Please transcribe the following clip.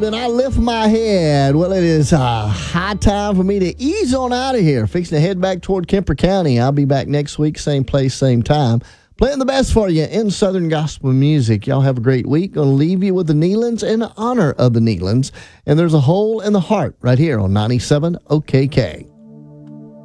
then I lift my head. Well, it is high time for me to ease on out of here. Fixing to head back toward Kemper County. I'll be back next week, same place, same time. Playing the best for you in Southern gospel music. Y'all have a great week. Going to leave you with the Neelands in honor of the Neelands. And there's a hole in the heart right here on 97 OKK.